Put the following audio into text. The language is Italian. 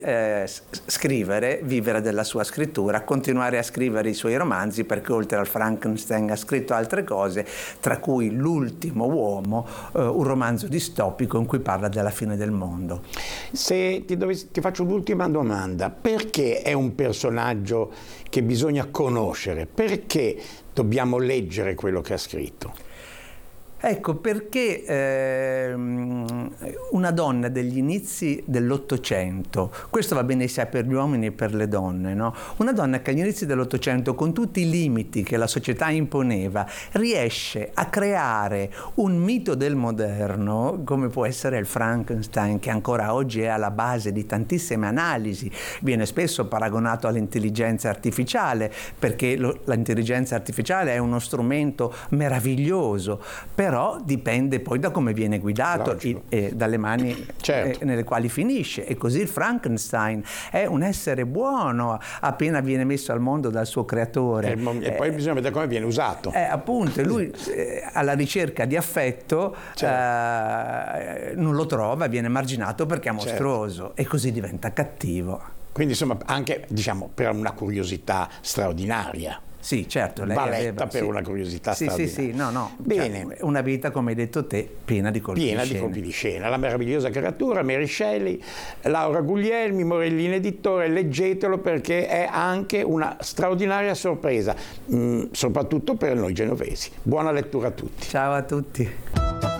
scrivere, vivere della sua scrittura, continuare a scrivere i suoi romanzi, perché oltre al Frankenstein ha scritto altre cose, tra cui L'ultimo uomo, un romanzo distopico in cui parla della fine del mondo. Se ti faccio l'ultima domanda, perché è un personaggio che bisogna conoscere? Perché dobbiamo leggere quello che ha scritto? Ecco, perché una donna degli inizi dell'Ottocento, questo va bene sia per gli uomini che per le donne, no? Una donna che agli inizi dell'Ottocento, con tutti i limiti che la società imponeva, riesce a creare un mito del moderno, come può essere il Frankenstein, che ancora oggi è alla base di tantissime analisi, viene spesso paragonato all'intelligenza artificiale, perché l'intelligenza artificiale è uno strumento meraviglioso, però dipende poi da come viene guidato e dalle mani nelle quali finisce. E così il Frankenstein è un essere buono appena viene messo al mondo dal suo creatore. E poi bisogna vedere come viene usato. Appunto, lui alla ricerca di affetto non lo trova, viene marginato perché è mostruoso e così diventa cattivo. Quindi insomma anche, diciamo, per una curiosità straordinaria. Sì, certo. Lei Valetta per una curiosità straordinaria. Sì, no. Bene. Cioè, una vita, come hai detto te, piena di colpi di scena. La meravigliosa creatura, Mary Shelley, Laura Guglielmi, Morellini Editore, leggetelo perché è anche una straordinaria sorpresa, soprattutto per noi genovesi. Buona lettura a tutti. Ciao a tutti.